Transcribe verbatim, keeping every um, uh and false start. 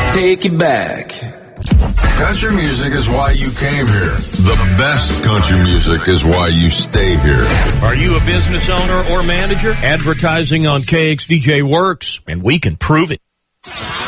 take you back. Country music is why you came here. The best country music is why you stay here. Are you a business owner or manager? Advertising on K X D J works, and we can prove it.